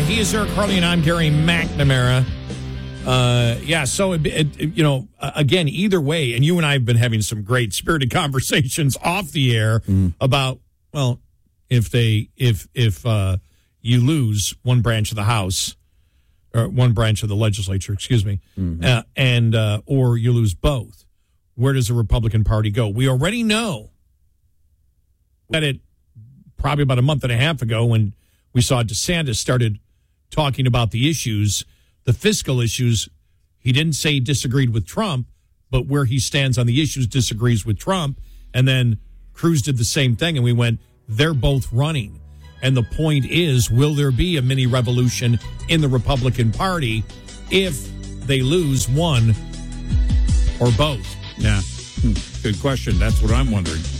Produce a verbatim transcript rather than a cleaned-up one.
He is Eric Harley, and I'm Gary McNamara. Uh, yeah, so, it, it, you know, again, either way, and you and I have been having some great spirited conversations off the air mm. about, well, if they, if, if uh, you lose one branch of the House, or one branch of the legislature, excuse me, mm-hmm. uh, and, uh, or you lose both, where does the Republican Party go? We already know that it, probably about a month and a half ago when we saw DeSantis started talking about the issues, the fiscal issues. He didn't say he disagreed with Trump, but where he stands on the issues disagrees with Trump. And then Cruz did the same thing, and we went, they're both running. And the point is, will there be a mini revolution in the Republican Party if they lose one or both? Yeah, good question. That's what I'm wondering.